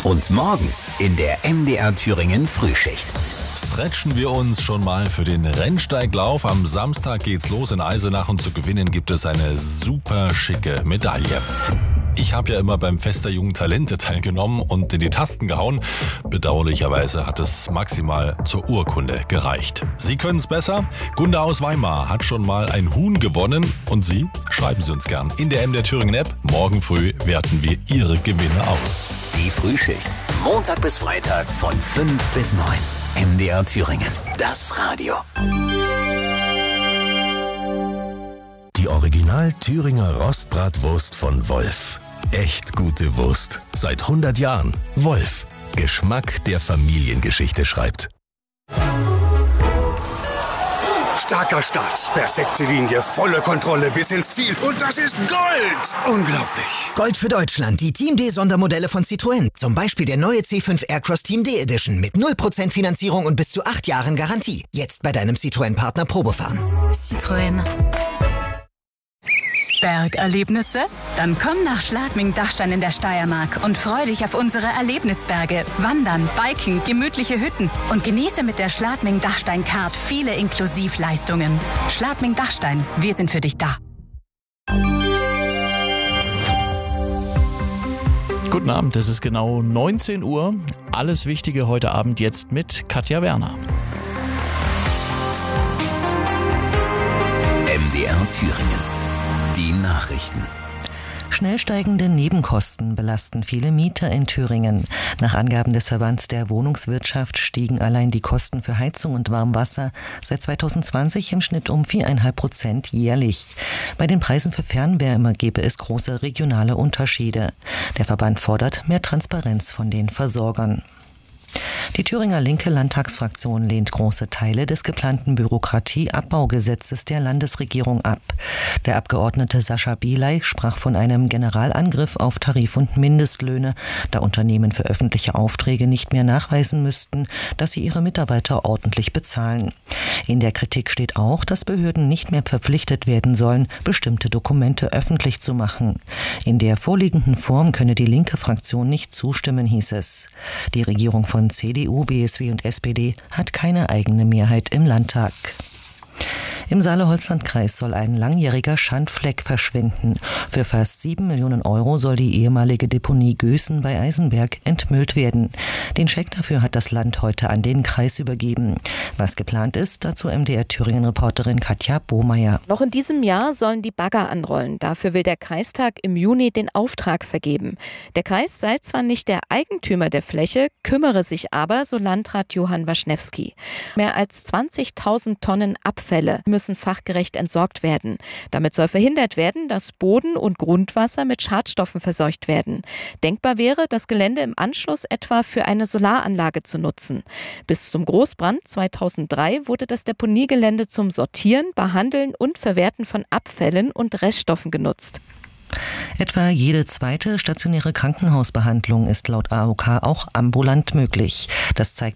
Und morgen in der MDR Thüringen Frühschicht. Stretchen wir uns schon mal für den Rennsteiglauf. Am Samstag geht's los in Eisenach und zu gewinnen gibt es eine super schicke Medaille. Ich habe ja immer beim Fest der jungen Talente teilgenommen und in die Tasten gehauen. Bedauerlicherweise hat es maximal zur Urkunde gereicht. Sie können es besser. Gunda aus Weimar hat schon mal ein Huhn gewonnen. Und Sie? Schreiben Sie uns gern in der MDR Thüringen App. Morgen früh werten wir Ihre Gewinne aus. Die Frühschicht. Montag bis Freitag von 5 bis 9. MDR Thüringen. Das Radio. Die Original Thüringer Rostbratwurst von Wolf. Echt gute Wurst. Seit 100 Jahren. Wolf. Geschmack, der Familiengeschichte schreibt. Starker Start, perfekte Linie, volle Kontrolle bis ins Ziel. Und das ist Gold! Unglaublich. Gold für Deutschland, die Team D Sondermodelle von Citroën. Zum Beispiel der neue C5 Aircross Team D Edition mit 0% Finanzierung und bis zu 8 Jahren Garantie. Jetzt bei deinem Citroën-Partner Probefahren. Citroën. Bergerlebnisse? Dann komm nach Schladming-Dachstein in der Steiermark und freu dich auf unsere Erlebnisberge. Wandern, Biken, gemütliche Hütten und genieße mit der Schladming-Dachstein-Card viele Inklusivleistungen. Schladming-Dachstein, wir sind für dich da. Guten Abend, es ist genau 19 Uhr. Alles Wichtige heute Abend jetzt mit Katja Werner. MDR Thüringen. Die Nachrichten. Schnell steigende Nebenkosten belasten viele Mieter in Thüringen. Nach Angaben des Verbands der Wohnungswirtschaft stiegen allein die Kosten für Heizung und Warmwasser seit 2020 im Schnitt um 4,5% jährlich. Bei den Preisen für Fernwärme gäbe es große regionale Unterschiede. Der Verband fordert mehr Transparenz von den Versorgern. Die Thüringer Linke Landtagsfraktion lehnt große Teile des geplanten Bürokratieabbaugesetzes der Landesregierung ab. Der Abgeordnete Sascha Bieley sprach von einem Generalangriff auf Tarif- und Mindestlöhne, da Unternehmen für öffentliche Aufträge nicht mehr nachweisen müssten, dass sie ihre Mitarbeiter ordentlich bezahlen. In der Kritik steht auch, dass Behörden nicht mehr verpflichtet werden sollen, bestimmte Dokumente öffentlich zu machen. In der vorliegenden Form könne die linke Fraktion nicht zustimmen, hieß es. Die Regierung von CDU, BSW und SPD hat keine eigene Mehrheit im Landtag. Im Saale-Holzland-Kreis soll ein langjähriger Schandfleck verschwinden. Für fast 7 Millionen Euro soll die ehemalige Deponie Gößen bei Eisenberg entmüllt werden. Den Scheck dafür hat das Land heute an den Kreis übergeben. Was geplant ist, dazu MDR Thüringen-Reporterin Katja Bohmeier. Noch in diesem Jahr sollen die Bagger anrollen. Dafür will der Kreistag im Juni den Auftrag vergeben. Der Kreis sei zwar nicht der Eigentümer der Fläche, kümmere sich aber, so Landrat Johann Waschnewski. Mehr als 20.000 Tonnen Abfälle müssen fachgerecht entsorgt werden. Damit soll verhindert werden, dass Boden und Grundwasser mit Schadstoffen verseucht werden. Denkbar wäre, das Gelände im Anschluss etwa für eine Solaranlage zu nutzen. Bis zum Großbrand 2003 wurde das Deponiegelände zum Sortieren, Behandeln und Verwerten von Abfällen und Reststoffen genutzt. Etwa jede zweite stationäre Krankenhausbehandlung ist laut AOK auch ambulant möglich. Das zeigt